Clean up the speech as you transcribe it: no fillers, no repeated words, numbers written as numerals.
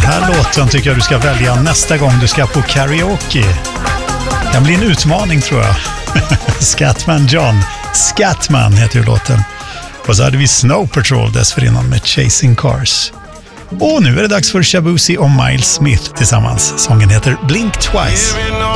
här låten tycker jag du ska välja nästa gång du ska på karaoke. Det kan bli en utmaning tror jag. Scatman John. Scatman heter ju låten. Och så hade vi Snow Patrol dessförinnan med Chasing Cars. Och nu är det dags för Shabuzi och Miles Smith tillsammans. Sången heter Blink Twice.